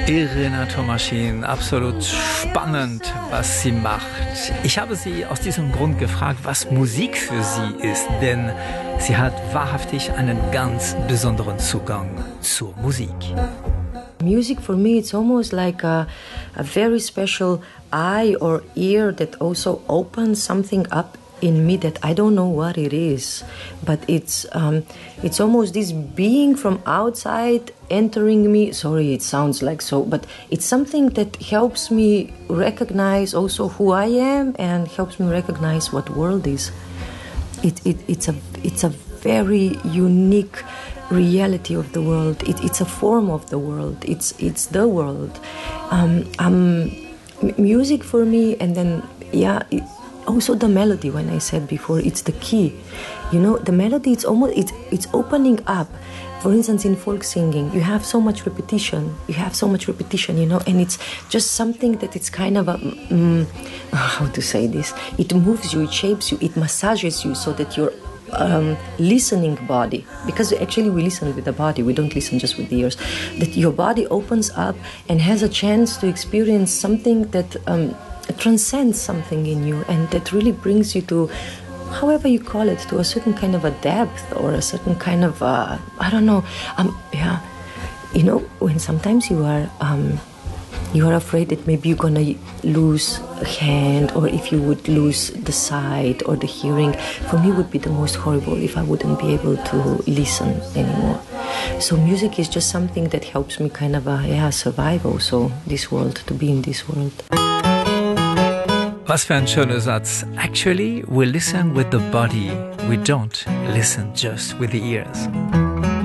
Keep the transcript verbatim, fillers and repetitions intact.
Irina Tomaschin, absolut spannend, was sie macht. Ich habe sie aus diesem Grund gefragt, was Musik für sie ist, denn sie hat wahrhaftig einen ganz besonderen Zugang zur Musik. Music for me, it's almost like a, a very special eye or ear that also opens something up in me that I don't know what it is, but it's um, it's almost this being from outside entering me. Sorry, it sounds like so, but it's something that helps me recognize also who I am and helps me recognize what world is. It, it it's a it's a very unique reality of the world. It, it's a form of the world. It's it's the world. Um, um, music for me, and then yeah. It, Also the melody, when I said before, it's the key. You know, the melody, it's almost, it's, it's opening up. For instance, in folk singing, you have so much repetition. You have so much repetition, you know, and it's just something that it's kind of a, um, how to say this? It moves you, it shapes you, it massages you so that you're Um, listening body, because actually we listen with the body, we don't listen just with the ears, that your body opens up and has a chance to experience something that um, transcends something in you, and that really brings you to, however you call it, to a certain kind of a depth or a certain kind of uh, I don't know, um, yeah, you know, when sometimes you are um, you are afraid that maybe you're gonna lose a hand, or if you would lose the sight or the hearing. For me, it would be the most horrible if I wouldn't be able to listen anymore. So music is just something that helps me kind of uh, yeah, survive also this world, to be in this world. Was für ein schöner Satz. Actually, we listen with the body. We don't listen just with the ears.